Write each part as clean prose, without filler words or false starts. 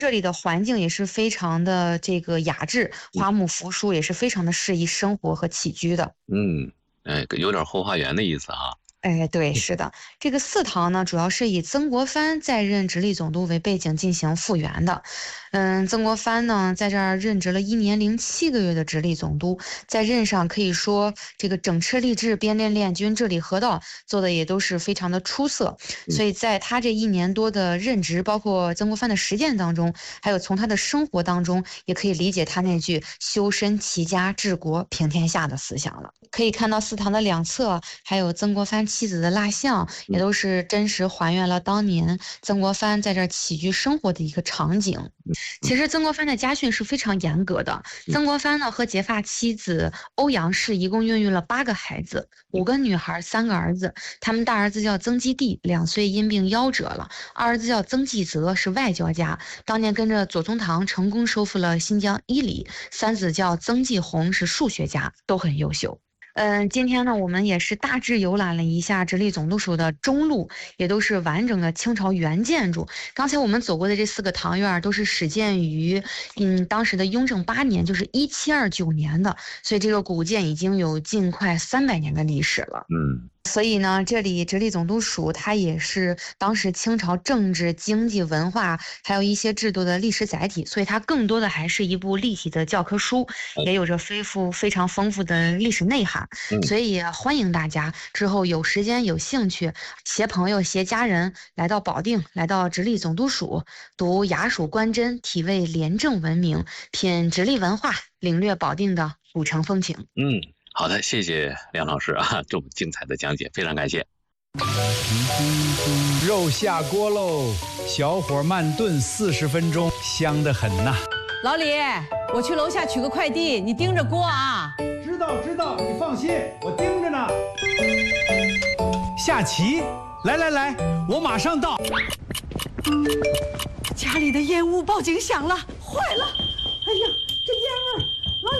这里的环境也是非常的这个雅致，花木扶疏，也是非常的适宜生活和起居的。 有点后花园的意思啊。 哎，对，是的，这个祠堂呢，主要是以曾国藩在任直隶总督为背景进行复原的。曾国藩呢，在这儿任职了1年零7个月的直隶总督，在任上可以说这个整饬吏治、编练练军、治理河道做的也都是非常的出色。所以在他这1年多的任职，包括曾国藩的实践当中，还有从他的生活当中，也可以理解他那句修身齐家治国平天下的思想了。可以看到祠堂的两侧还有曾国藩妻子的蜡像，也都是真实还原了当年曾国藩在这儿起居生活的一个场景。其实曾国藩的家训是非常严格的。曾国藩呢和结发妻子欧阳氏一共孕育了8个孩子，5个女孩，3个儿子。他们大儿子叫曾基地，2岁因病夭折了；二儿子叫曾纪泽，是外交家，当年跟着左宗棠成功收复了新疆伊犁；三子叫曾纪红，是数学家，都很优秀。今天呢，我们也是大致游览了一下直隶总督署的中路，也都是完整的清朝原建筑。刚才我们走过的这4个堂院都是始建于当时的雍正8年，就是1729年的，所以这个古建已经有近快300年的历史了。所以呢，这里直隶总督署它也是当时清朝政治、经济、文化还有一些制度的历史载体，所以它更多的还是一部立体的教科书，也有着非常丰富的历史内涵。所以也欢迎大家之后有时间有兴趣，携朋友携家人来到保定，来到直隶总督署，读雅蜀官箴，体味廉政文明，品直隶文化，领略保定的古城风情。 好的，谢谢梁老师啊，这么精彩的讲解，非常感谢。 肉下锅喽，小火慢炖40分钟，香得很呐。 老李，我去楼下取个快递，你盯着锅啊。 知道，你放心，我盯着呢。下棋，来，我马上到。 家里的烟雾报警响了，坏了！哎呀，这烟味儿！老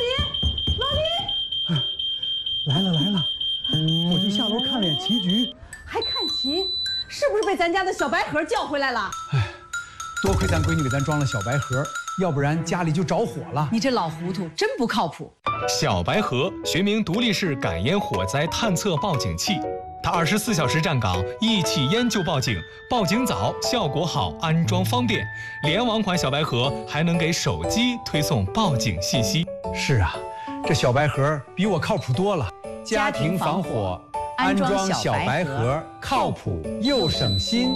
李， 来了，我就下楼看了眼棋局。 还看棋？是不是被咱家的小白盒叫回来了？ 多亏咱闺女给咱装了小白盒，要不然家里就着火了。 你这老糊涂，真不靠谱。 小白盒学名独立式感烟火灾探测报警器，它24小时站岗，一起烟就报警，报警早，效果好，安装方便。联网款小白盒还能给手机推送报警信息。 是啊，这小白盒比我靠谱多了。家庭防火，安装小白盒，靠谱又省心。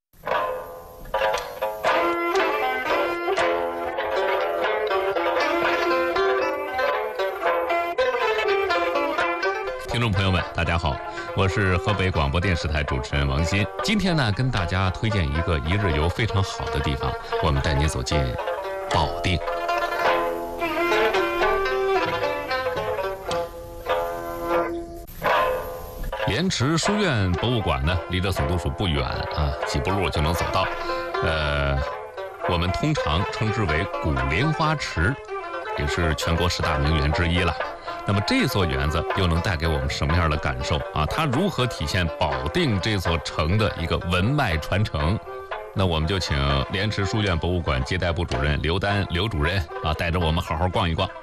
听众朋友们，大家好，我是河北广播电视台主持人王鑫。今天呢，跟大家推荐一个一日游非常好的地方，我们带您走进保定。莲池书院博物馆呢，离着总督署不远啊，几步路就能走到。我们通常称之为古莲花池，也是全国10大名园之一了。那么这座园子又能带给我们什么样的感受啊？它如何体现保定这座城的一个文脉传承？那我们就请莲池书院博物馆接待部主任刘丹刘主任啊，带着我们好好逛一逛。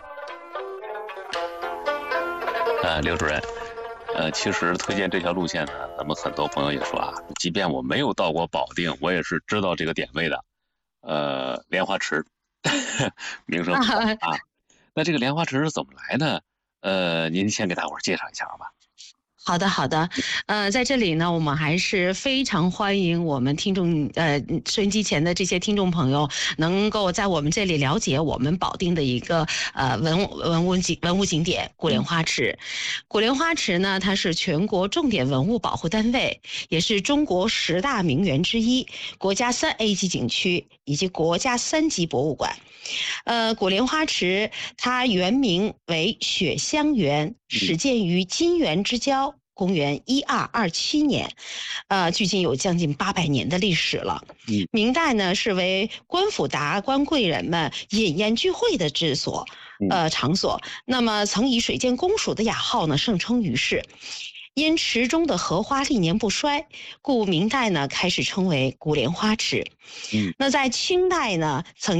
刘主任，其实推荐这条路线呢，咱们很多朋友也说啊，即便我没有到过保定，我也是知道这个点位的。莲花池，名声啊。那这个莲花池是怎么来的？您先给大伙儿介绍一下好吧。 好的，在这里呢，我们还是非常欢迎我们听众，收音机前的这些听众朋友，能够在我们这里了解我们保定的一个文物景点古莲花池。古莲花池呢，它是全国重点文物保护单位，也是中国10大名园之一，国家3A 级景区以及国家3级博物馆。古莲花池它原名为雪香园，始建于金元之交，公元1227年，距今有将近800年的历史了。明代呢是为官府达官贵人们饮宴聚会的场所，那么曾以水建公署的雅号呢盛称于世。 因池中的荷花历年不衰，故明代呢开始称为古莲花池。那在清代呢，曾